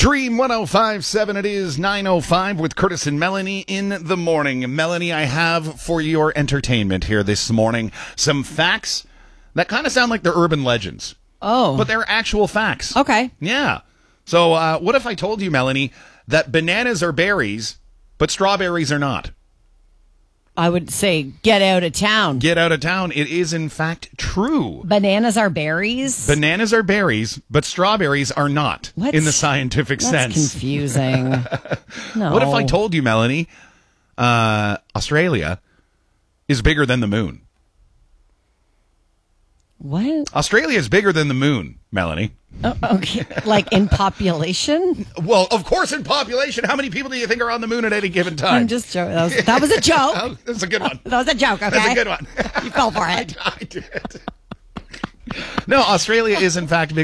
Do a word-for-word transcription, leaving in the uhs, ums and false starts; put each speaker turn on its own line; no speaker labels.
Dream one oh five point seven, it is nine oh five with Curtis and Melanie in the morning. Melanie, I have for your entertainment here this morning some facts that kind of sound like they're urban legends.
Oh.
But they're actual facts.
Okay.
Yeah. So uh, what if I told you, Melanie, that bananas are berries, but strawberries are not?
I would say get out of town.
Get out of town. It is, in fact, true.
Bananas are berries?
Bananas are berries, but strawberries are not
What?
in the scientific
That's
sense.
confusing. No.
What if I told you, Melanie, uh, Australia is bigger than the moon?
What?
Australia is bigger than the moon, Melanie.
Oh, okay. Like in population?
Well, of course, in population. How many people do you think are on the moon at any given time?
I'm just joking. That was, that was a joke.
Oh, that's a good one.
That was a joke, okay?
That's a good one.
You fell for it.
I did. No, Australia is, in fact, bigger.